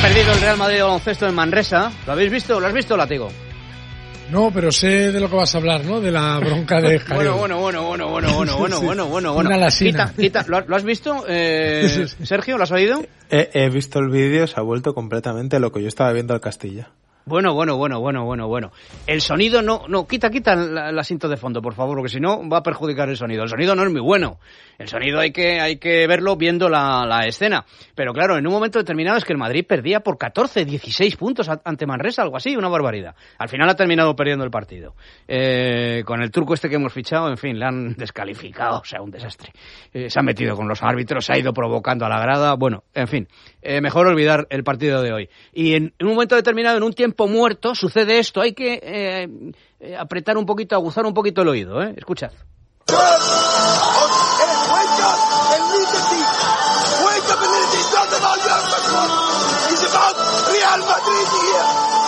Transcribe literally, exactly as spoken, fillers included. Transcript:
perdido el Real Madrid de baloncesto en Manresa. ¿Lo habéis visto? ¿Lo has visto, Látigo? No, pero sé de lo que vas a hablar, ¿no? De la bronca de Jaleo. Bueno, bueno, bueno, bueno, bueno, bueno, sí. bueno, bueno, bueno. Una lasina. Quita, quita. ¿Lo, ¿Lo has visto, eh, Sergio? ¿Lo has oído? He, he visto el vídeo, se ha vuelto completamente lo que yo estaba viendo al Castilla. Bueno, bueno, bueno, bueno, bueno, bueno. El sonido no, no, quita, quita el, el asiento de fondo, por favor, porque si no va a perjudicar el sonido. El sonido no es muy bueno. El sonido hay que, hay que verlo viendo la, la escena. Pero claro, en un momento determinado es que el Madrid perdía por catorce, dieciséis puntos ante Manresa, algo así, una barbaridad. Al final ha terminado perdiendo el partido. Eh, con el turco este que hemos fichado, en fin, le han descalificado, o sea, un desastre. Eh, se ha metido con los árbitros, se ha ido provocando a la grada, bueno, en fin. Eh, mejor olvidar el partido de hoy. Y en, en un momento determinado, en un tiempo muerto, sucede esto. Hay que eh, eh, apretar un poquito, aguzar un poquito el oído, ¿eh? Escuchad.